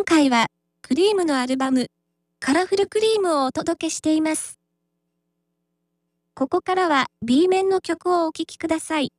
回は、クリームのアルバム、カラフルクリームをお届けしています。ここからは B 面の曲をお聴きください。